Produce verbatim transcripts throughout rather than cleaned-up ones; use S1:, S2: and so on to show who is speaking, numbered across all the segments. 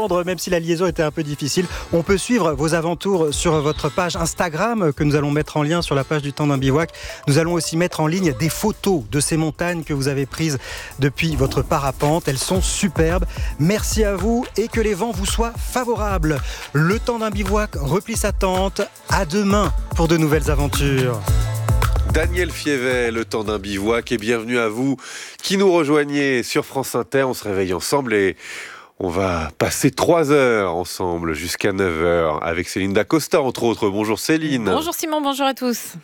S1: entendre, même si la liaison était un peu difficile. On peut suivre vos aventures sur votre page Instagram que nous allons mettre en lien sur la page du Temps d'un bivouac. Nous allons aussi mettre en ligne des photos de ces montagnes que vous avez prises depuis votre parapente. Elles sont superbes. Merci à vous et que les vents vous soient favorables. Le Temps d'un bivouac replie sa tente. À demain pour de nouvelles aventures.
S2: Daniel Fievet, le Temps d'un bivouac, et bienvenue à vous qui nous rejoignez sur France Inter. On se réveille ensemble et on va passer trois heures ensemble jusqu'à neuf heures avec Céline Dacosta, entre autres. Bonjour Céline.
S3: Bonjour Simon, bonjour à tous.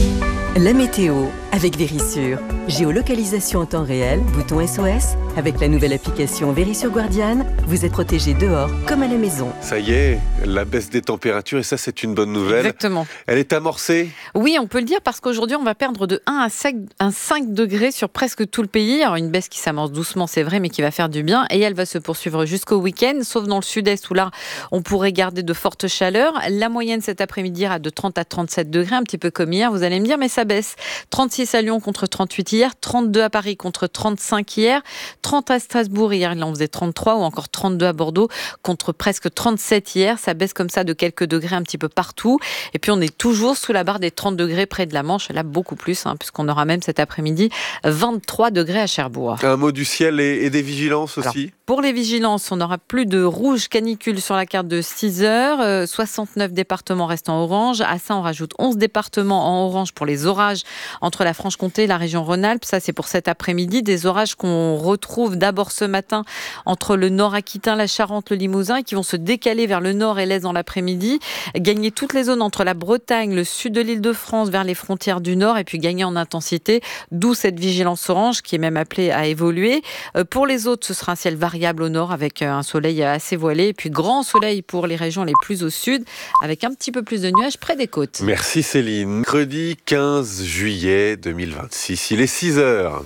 S4: La météo avec Verisure. Géolocalisation en temps réel, bouton S O S. Avec la nouvelle application Verisure Guardian, vous êtes protégé dehors comme à la maison.
S2: Ça y est, la baisse des températures, et ça c'est une bonne nouvelle.
S3: Exactement.
S2: Elle est amorcée ?
S3: Oui, on peut le dire parce qu'aujourd'hui on va perdre de un à cinq degrés sur presque tout le pays. Alors une baisse qui s'amorce doucement, c'est vrai, mais qui va faire du bien. Et elle va se poursuivre jusqu'au week-end, sauf dans le sud-est où là on pourrait garder de fortes chaleurs. La moyenne cet après-midi ira de trente à trente-sept degrés, un petit peu comme hier. Vous allez me dire, mais ça baisse. trente-six à Lyon contre trente-huit hier, trente-deux à Paris contre trente-cinq hier, trente à Strasbourg hier, il en faisait trente-trois, ou encore trente-deux à Bordeaux contre presque trente-sept hier. Ça baisse comme ça de quelques degrés un petit peu partout. Et puis on est toujours sous la barre des trente degrés près de la Manche, là beaucoup plus, hein, puisqu'on aura même cet après-midi vingt-trois degrés à Cherbourg.
S2: Un mot du ciel et, et des vigilances aussi.
S3: Alors, pour les vigilances, on n'aura plus de rouge canicule sur la carte de six heures. Euh, soixante-neuf départements restent en orange. À ça, on rajoute onze départements en orange pour les orages entre la Franche-Comté et la région Rhône-Alpes. Ça, c'est pour cet après-midi. Des orages qu'on retrouve d'abord ce matin entre le nord aquitain, la Charente, le Limousin, et qui vont se décaler vers le nord et l'est dans l'après-midi. Gagner toutes les zones entre la Bretagne, le sud de l'Île-de-France, vers les frontières du nord, et puis gagner en intensité. D'où cette vigilance orange qui est même appelée à évoluer. Euh, pour les autres, ce sera un ciel variable au nord avec un soleil assez voilé, et puis grand soleil pour les régions les plus au sud, avec un petit peu plus de nuages près des côtes.
S2: Merci Céline. Mercredi quinze juillet deux mille vingt-six, il est six heures.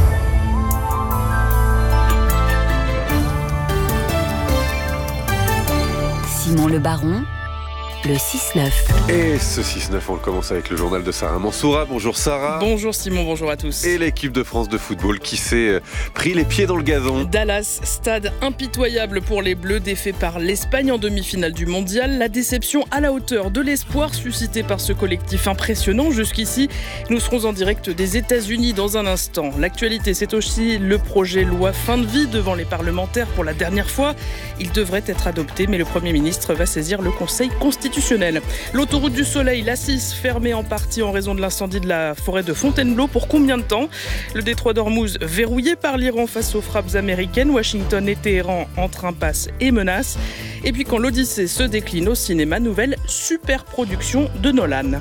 S4: Simon Le Baron, le six neuf.
S2: Et ce six neuf, on le commence avec le journal de Sarah Mansoura. Bonjour Sarah.
S5: Bonjour Simon, bonjour à tous.
S2: Et l'équipe de France de football qui s'est pris les pieds dans le gazon.
S5: Dallas, stade impitoyable pour les Bleus, défait par l'Espagne en demi-finale du Mondial. La déception à la hauteur de l'espoir suscité par ce collectif impressionnant jusqu'ici. Nous serons en direct des États-Unis dans un instant. L'actualité, c'est aussi le projet loi fin de vie devant les parlementaires pour la dernière fois. Il devrait être adopté, mais le Premier ministre va saisir le Conseil constitutionnel. L'autoroute du Soleil, l'A six, fermée en partie en raison de l'incendie de la forêt de Fontainebleau. Pour combien de temps ? Le détroit d'Ormuz verrouillé par l'Iran face aux frappes américaines. Washington et Téhéran entre impasse et menaces. Et puis quand l'Odyssée se décline au cinéma, nouvelle super production de Nolan.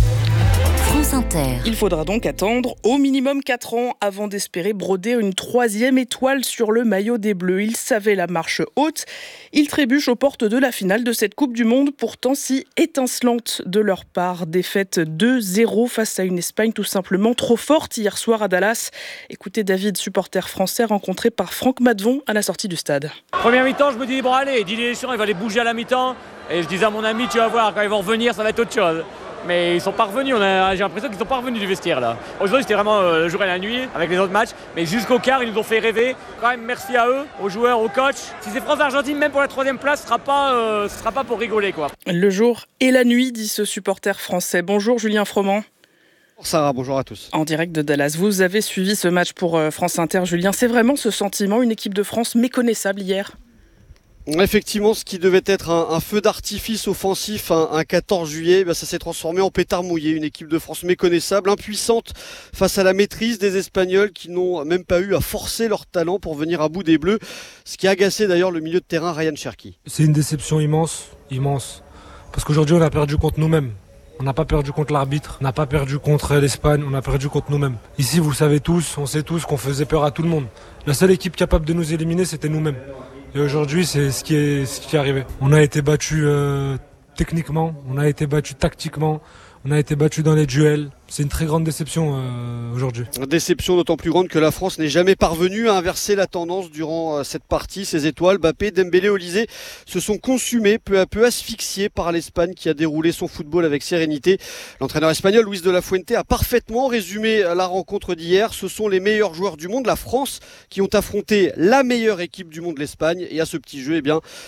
S4: France Inter.
S5: Il faudra donc attendre au minimum quatre ans avant d'espérer broder une troisième étoile sur le maillot des Bleus. Ils savaient la marche haute. Ils trébuchent aux portes de la finale de cette Coupe du Monde, pourtant si étincelante de leur part. Défaite deux zéro face à une Espagne tout simplement trop forte hier soir à Dallas. Écoutez David, supporter français rencontré par Franck Madvon à la sortie du stade.
S6: Première mi-temps, je me dis, bon allez, Didier Deschamps, il va les bouger à la mi-temps. Et je disais à mon ami, tu vas voir, quand ils vont revenir, ça va être autre chose. Mais ils sont pas revenus, on a, j'ai l'impression qu'ils sont pas revenus du vestiaire là. Aujourd'hui c'était vraiment euh, le jour et la nuit avec les autres matchs, mais jusqu'au quart ils nous ont fait rêver. Quand même merci à eux, aux joueurs, aux coachs. Si c'est France-Argentine, même pour la troisième place, ce sera pas, euh, ce sera pas pour rigoler quoi.
S5: Le jour et la nuit, dit ce supporter français. Bonjour Julien Froment.
S7: Bonjour Sarah, bonjour à tous.
S5: En direct de Dallas, vous avez suivi ce match pour euh, France Inter, Julien. C'est vraiment ce sentiment, une équipe de France méconnaissable hier ?
S7: Effectivement, ce qui devait être un, un feu d'artifice offensif un, un quatorze juillet, ben ça s'est transformé en pétard mouillé. Une équipe de France méconnaissable, impuissante face à la maîtrise des Espagnols qui n'ont même pas eu à forcer leur talent pour venir à bout des Bleus. Ce qui a agacé d'ailleurs le milieu de terrain Ryan Cherki.
S8: C'est une déception immense, immense. Parce qu'aujourd'hui on a perdu contre nous-mêmes. On n'a pas perdu contre l'arbitre, on n'a pas perdu contre l'Espagne, on a perdu contre nous-mêmes. Ici, vous le savez tous, on sait tous qu'on faisait peur à tout le monde. La seule équipe capable de nous éliminer, c'était nous-mêmes. Et aujourd'hui, c'est ce qui est, ce qui est arrivé. On a été battus euh, techniquement, on a été battus tactiquement, on a été battus dans les duels. C'est une très grande déception euh, aujourd'hui.
S7: Déception d'autant plus grande que la France n'est jamais parvenue à inverser la tendance durant euh, cette partie. Ses étoiles, Mbappé, Dembélé, Olysée, se sont consumés, peu à peu asphyxiés par l'Espagne qui a déroulé son football avec sérénité. L'entraîneur espagnol Luis de la Fuente a parfaitement résumé la rencontre d'hier. Ce sont les meilleurs joueurs du monde, la France, qui ont affronté la meilleure équipe du monde, l'Espagne. Et à ce petit jeu, eh bien,